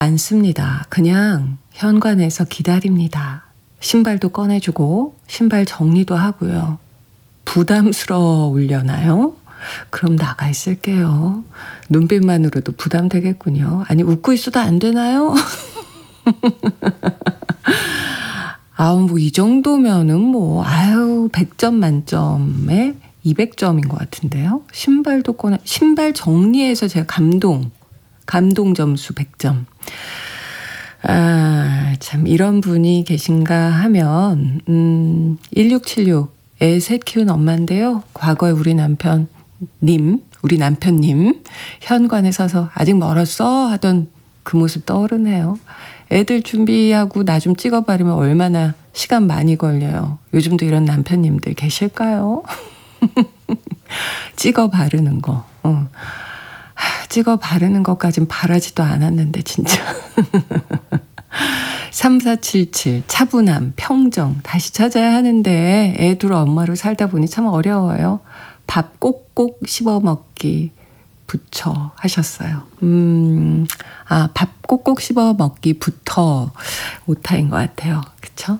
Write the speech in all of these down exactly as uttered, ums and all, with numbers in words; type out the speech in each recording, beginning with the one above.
않습니다. 그냥 현관에서 기다립니다. 신발도 꺼내주고 신발 정리도 하고요. 부담스러우려나요? 그럼 나가 있을게요. 눈빛만으로도 부담되겠군요. 아니 웃고 있어도 안 되나요? 아우 뭐 이 정도면은 뭐 아유 백 점 만점에 이백 점인 것 같은데요. 신발도 꺼내 신발 정리해서 제가 감동 감동 점수 백 점. 아, 참 이런 분이 계신가 하면 음, 일육칠육 애 셋 키운 엄마인데요. 과거에 우리 남편님, 우리 남편님 현관에 서서 아직 멀었어 하던 그 모습 떠오르네요. 애들 준비하고 나 좀 찍어바르면 얼마나 시간 많이 걸려요. 요즘도 이런 남편님들 계실까요? 찍어 바르는 거. 어. 찍어 바르는 것까진 바라지도 않았는데 진짜. 삼사칠칠 차분함, 평정 다시 찾아야 하는데 애 둘 엄마로 살다 보니 참 어려워요. 밥 꼭꼭 씹어 먹기 부처 하셨어요. 음, 아, 밥 꼭꼭 씹어 먹기부터 오타인 것 같아요. 그쵸?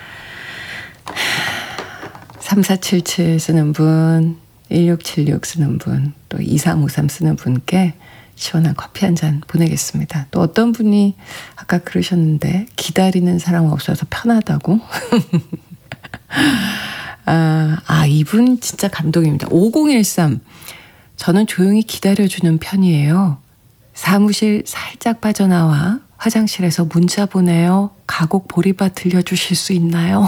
삼사칠칠 쓰는 분, 일육칠육 쓰는 분, 또 이삼오삼 쓰는 분께 시원한 커피 한 잔 보내겠습니다. 또 어떤 분이 아까 그러셨는데 기다리는 사람 없어서 편하다고? 아, 아, 이분 진짜 감동입니다. 오공일삼 저는 조용히 기다려주는 편이에요. 사무실 살짝 빠져나와 화장실에서 문자 보내요. 가곡 보리밭 들려주실 수 있나요?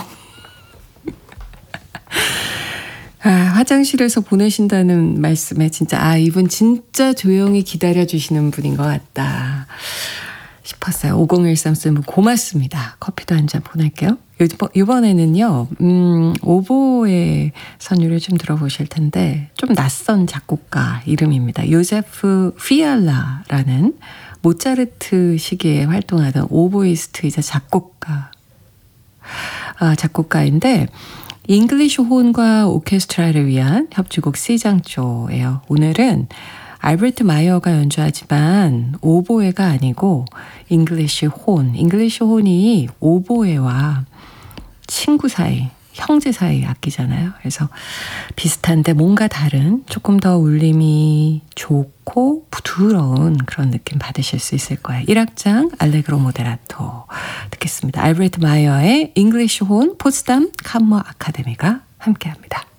아, 화장실에서 보내신다는 말씀에 진짜 아 이분 진짜 조용히 기다려주시는 분인 것 같다 싶었어요. 오공일삼 쓰면 고맙습니다. 커피도 한 잔 보낼게요. 이번에는요. 음, 오보의 선율을 좀 들어보실 텐데 좀 낯선 작곡가 이름입니다. 요제프 피알라라는 모차르트 시기에 활동하던 오보이스트이자 작곡가 아, 작곡가인데 잉글리시 혼과 오케스트라를 위한 협주곡 C장조예요. 오늘은 알베르트 마이어가 연주하지만 오보에가 아니고 잉글리시 혼, 잉글리시 혼이 오보에와 친구 사이, 형제 사이 악기잖아요. 그래서 비슷한데 뭔가 다른 조금 더 울림이 좋고 부드러운 그런 느낌 받으실 수 있을 거예요. 일 악장 알레그로 모데라토 듣겠습니다. 알베르트 마이어의 잉글리시 혼, 포츠담 캄머 아카데미가 함께합니다.